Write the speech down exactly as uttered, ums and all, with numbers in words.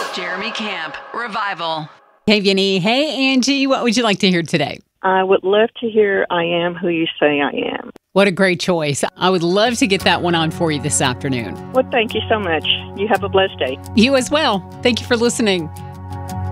Jeremy Camp, Revival. Hey, Vinny. Hey, Angie. What would you like to hear today? I would love to hear I Am Who You Say I Am. What a great choice. I would love to get that one on for you this afternoon. Well, thank you so much. You have a blessed day. You as well. Thank you for listening.